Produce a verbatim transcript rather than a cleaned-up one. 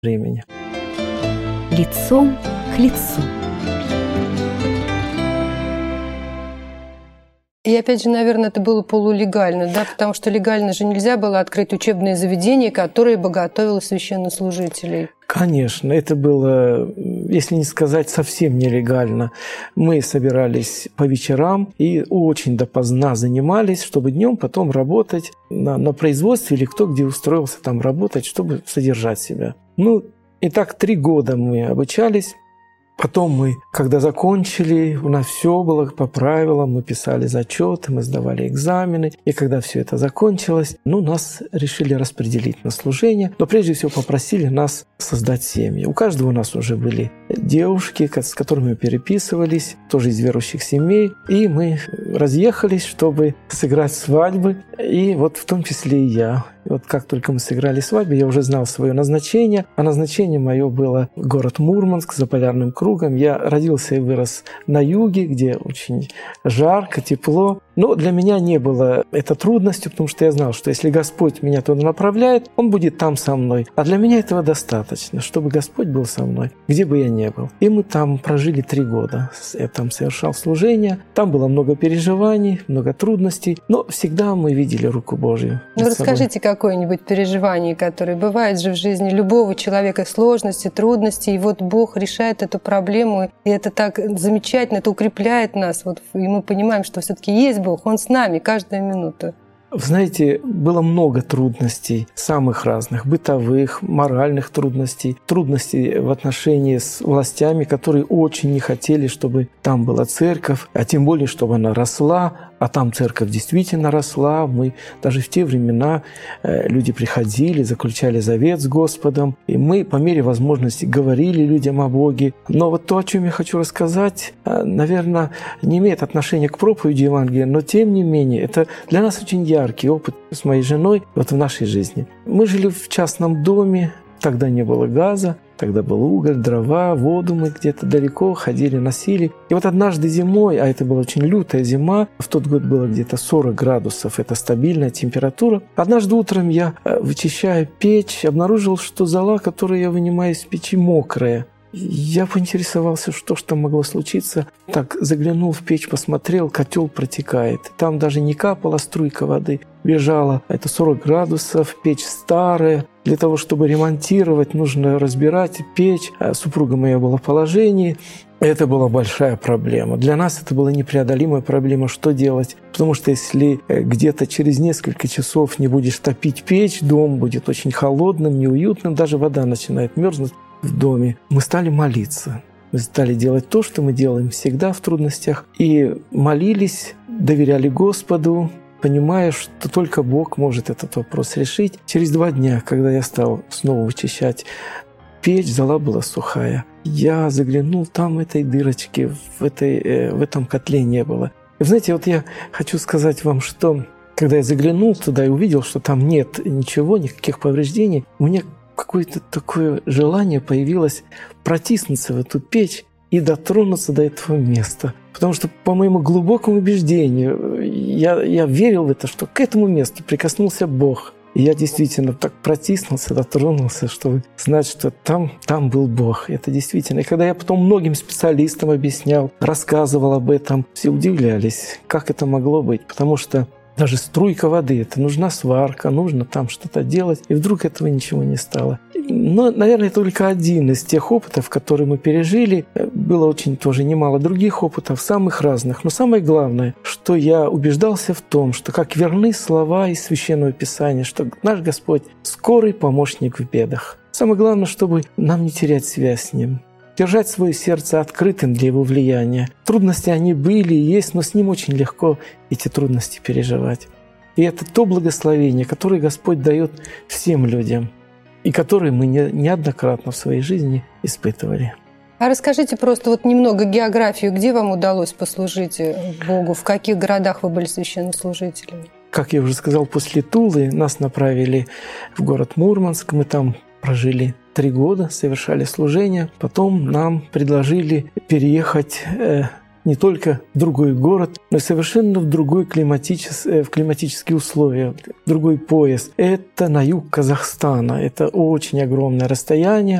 времени. Лицом к лицу. И опять же, наверное, это было полулегально, да, потому что легально же нельзя было открыть учебные заведения, которые бы готовили священнослужителей. Конечно, это было, если не сказать, совсем нелегально. Мы собирались по вечерам и очень допоздна занимались, чтобы днем потом работать на, на производстве или кто где устроился там работать, чтобы содержать себя. Ну, и так три года мы обучались. Потом мы, когда закончили, у нас все было по правилам, мы писали зачеты, мы сдавали экзамены. И когда все это закончилось, ну, нас решили распределить на служение. Но прежде всего попросили нас создать семьи. У каждого у нас уже были девушки, с которыми мы переписывались, тоже из верующих семей. И мы разъехались, чтобы сыграть свадьбы. И вот в том числе и я. И вот как только мы сыграли свадьбу, я уже знал свое назначение. А назначение мое было город Мурманск за полярным кругом. Я родился и вырос на юге, где очень жарко, тепло. Но для меня не было это трудностью, потому что я знал, что если Господь меня туда направляет, Он будет там со мной. А для меня этого достаточно, чтобы Господь был со мной, где бы я ни был. И мы там прожили три года. Я там совершал служение. Там было много переживаний, много трудностей. Но всегда мы видели руку Божью. Ну, расскажите какое-нибудь переживание, которое бывает же в жизни любого человека, сложности, трудности. И вот Бог решает эту проблему. И это так замечательно, это укрепляет нас. Вот, и мы понимаем, что все-таки есть Бог, Он с нами каждую минуту. Вы знаете, было много трудностей, самых разных, бытовых, моральных трудностей, трудностей в отношении с властями, которые очень не хотели, чтобы там была церковь, а тем более, чтобы она росла, а там церковь действительно росла. Мы даже в те времена люди приходили, заключали завет с Господом, и мы по мере возможности говорили людям о Боге. Но вот то, о чем я хочу рассказать, наверное, не имеет отношения к проповеди Евангелия, но тем не менее, это для нас очень яркий опыт с моей женой вот в нашей жизни. Мы жили в частном доме, тогда не было газа, тогда был уголь, дрова, воду мы где-то далеко ходили, носили. И вот однажды зимой, а это была очень лютая зима, в тот год было где-то сорок градусов, это стабильная температура. Однажды утром я, вычищая печь, обнаружил, что зола, которую я вынимаю из печи, мокрая. Я поинтересовался, что ж там могло случиться. Так, заглянул в печь, посмотрел, котел протекает. Там даже не капала струйка воды, бежала. Это сорок градусов, печь старая. Для того, чтобы ремонтировать, нужно разбирать печь. А супруга моя была в положении. Это была большая проблема. Для нас это была непреодолимая проблема, что делать. Потому что если где-то через несколько часов не будешь топить печь, дом будет очень холодным, неуютным, даже вода начинает мерзнуть в доме. Мы стали молиться. Мы стали делать то, что мы делаем всегда в трудностях. И молились, доверяли Господу, понимая, что только Бог может этот вопрос решить. Через два дня, когда я стал снова вычищать печь, зола была сухая. Я заглянул, там этой дырочки, в, этой, в этом котле не было. И, знаете, вот я хочу сказать вам, что когда я заглянул туда и увидел, что там нет ничего, никаких повреждений, у меня какое-то такое желание появилось протиснуться в эту печь и дотронуться до этого места. Потому что, по моему глубокому убеждению, я, я верил в это, что к этому месту прикоснулся Бог. И я действительно так протиснулся, дотронулся, чтобы знать, что там, там был Бог. Это действительно. И когда я потом многим специалистам объяснял, рассказывал об этом, все удивлялись, как это могло быть. Потому что даже струйка воды, это нужна сварка, нужно там что-то делать, и вдруг этого ничего не стало. Но, наверное, только один из тех опытов, которые мы пережили. Было очень тоже немало других опытов, самых разных. Но самое главное, что я убеждался в том, что как верны слова из Священного Писания, что наш Господь – скорый помощник в бедах. Самое главное, чтобы нам не терять связь с Ним. Держать свое сердце открытым для Его влияния. Трудности они были и есть, но с Ним очень легко эти трудности переживать. И это то благословение, которое Господь дает всем людям, и которые мы неоднократно в своей жизни испытывали. А расскажите просто вот немного географию, где вам удалось послужить Богу, в каких городах вы были священнослужителями? Как я уже сказал, после Тулы нас направили в город Мурманск, мы там прожили три года, совершали служение. Потом нам предложили переехать не только в другой город, но и совершенно в другой климатичес... в климатические условия, другой пояс. Это на юг Казахстана. Это очень огромное расстояние.